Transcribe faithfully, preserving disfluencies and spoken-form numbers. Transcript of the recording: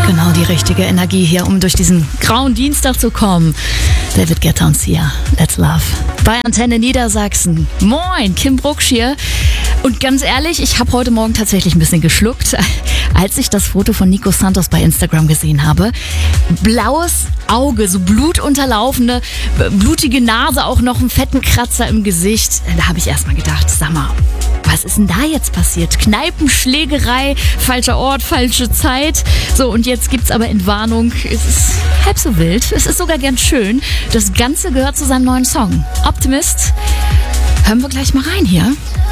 Genau die richtige Energie hier, um durch diesen grauen Dienstag zu kommen. David Guetta und Sia, Let's Love. Bei Antenne Niedersachsen. Moin, Kim Brucksch hier. Und ganz ehrlich, ich habe heute Morgen tatsächlich ein bisschen geschluckt, als ich das Foto von Nico Santos bei Instagram gesehen habe. Blaues Auge, so blutunterlaufene, blutige Nase, auch noch einen fetten Kratzer im Gesicht. Da habe ich erstmal gedacht, sag mal, was ist denn da jetzt passiert? Kneipenschlägerei, falscher Ort, falsche Zeit. So, und jetzt gibt's aber Entwarnung. Es ist halb so wild. Es ist sogar ganz schön. Das Ganze gehört zu seinem neuen Song. Optimist. Hören wir gleich mal rein hier.